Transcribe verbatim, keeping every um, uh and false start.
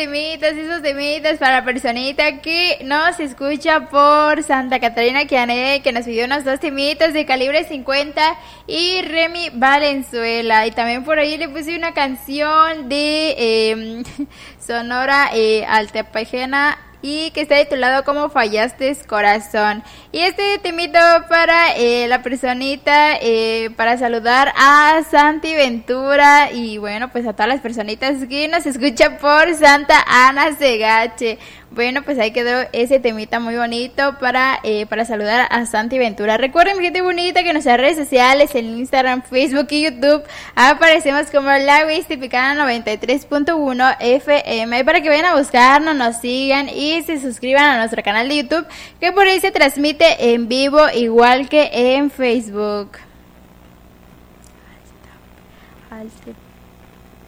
temitas, esos temitas para la personita que nos escucha por Santa Catarina Quiané, que nos pidió unos dos temitas de Calibre cincuenta y Remy Valenzuela. Y también por ahí le puse una canción de eh, Sonora eh, Altepejena, y que está titulado Como fallaste corazón. Y este temito para eh, la personita, eh, para saludar a Santi Ventura, y bueno, pues a todas las personitas que nos escuchan por Santa Ana Segache. Bueno, pues ahí quedó ese temita muy bonito para eh, para saludar a Santi Ventura. Recuerden, mi gente bonita, que en nuestras redes sociales, en Instagram, Facebook y YouTube, aparecemos como La Huistipicana noventa y tres punto uno F M, para que vayan a buscarnos, nos sigan y se suscriban a nuestro canal de YouTube, que por ahí se transmite en vivo, igual que en Facebook.